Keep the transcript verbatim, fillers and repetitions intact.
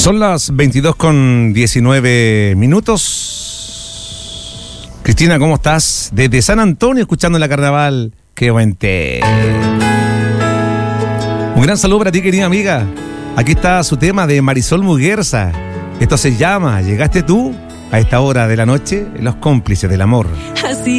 Son las veintidós con diecinueve minutos. Cristina, ¿cómo estás? Desde San Antonio, escuchando la carnaval. ¡Qué buen té! Un gran saludo para ti, querida amiga. Aquí está su tema de Marisol Muguerza. Esto se llama ¿Llegaste tú? A esta hora de la noche, los cómplices del amor. Así